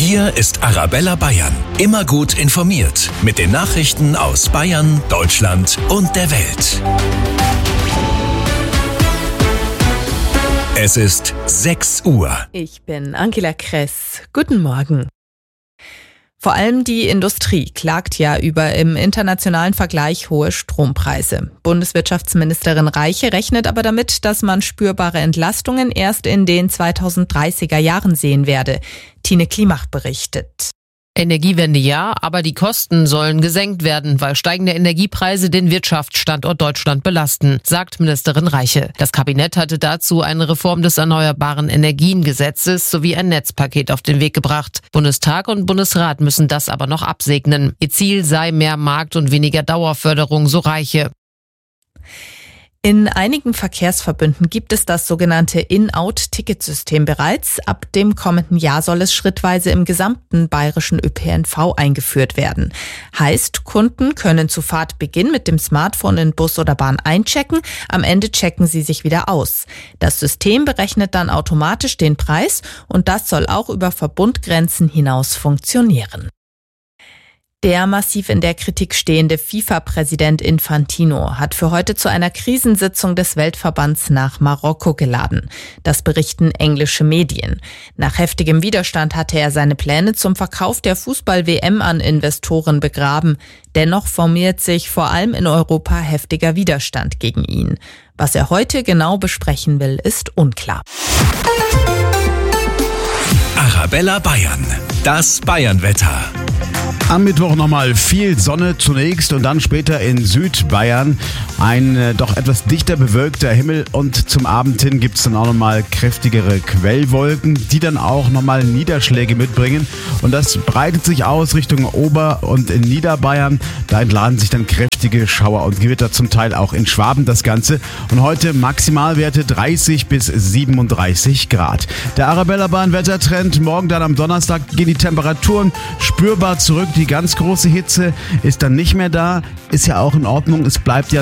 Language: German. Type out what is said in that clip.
Hier ist Arabella Bayern. Immer gut informiert mit den Nachrichten aus Bayern, Deutschland und der Welt. Es ist 6 Uhr. Ich bin Angela Kress. Guten Morgen. Vor allem die Industrie klagt ja über im internationalen Vergleich hohe Strompreise. Bundeswirtschaftsministerin Reiche rechnet aber damit, dass man spürbare Entlastungen erst in den 2030er Jahren sehen werde. Tine Klimach berichtet. Energiewende ja, aber die Kosten sollen gesenkt werden, weil steigende Energiepreise den Wirtschaftsstandort Deutschland belasten, sagt Ministerin Reiche. Das Kabinett hatte dazu eine Reform des Erneuerbaren Energiengesetzes sowie ein Netzpaket auf den Weg gebracht. Bundestag und Bundesrat müssen das aber noch absegnen. Ihr Ziel sei mehr Markt- und weniger Dauerförderung, so Reiche. In einigen Verkehrsverbünden gibt es das sogenannte In-Out-Ticketsystem bereits. Ab dem kommenden Jahr soll es schrittweise im gesamten bayerischen ÖPNV eingeführt werden. Heißt, Kunden können zu Fahrtbeginn mit dem Smartphone in Bus oder Bahn einchecken, am Ende checken sie sich wieder aus. Das System berechnet dann automatisch den Preis und das soll auch über Verbundgrenzen hinaus funktionieren. Der massiv in der Kritik stehende FIFA-Präsident Infantino hat für heute zu einer Krisensitzung des Weltverbands nach Marokko geladen. Das berichten englische Medien. Nach heftigem Widerstand hatte er seine Pläne zum Verkauf der Fußball-WM an Investoren begraben. Dennoch formiert sich vor allem in Europa heftiger Widerstand gegen ihn. Was er heute genau besprechen will, ist unklar. Arabella Bayern, das Bayernwetter. Am Mittwoch nochmal viel Sonne zunächst und dann später in Südbayern ein doch etwas dichter bewölkter Himmel und zum Abend hin gibt es dann auch nochmal kräftigere Quellwolken, die dann auch nochmal Niederschläge mitbringen und das breitet sich aus Richtung Ober- und in Niederbayern. Da entladen sich dann kräftige Schauer und Gewitter, zum Teil auch in Schwaben das Ganze und heute Maximalwerte 30 bis 37 Grad. Der Arabella Bayern Wettertrend, morgen dann am Donnerstag gehen die Temperaturen spürbar zurück. Die ganz große Hitze ist dann nicht mehr da, ist ja auch in Ordnung, es bleibt ja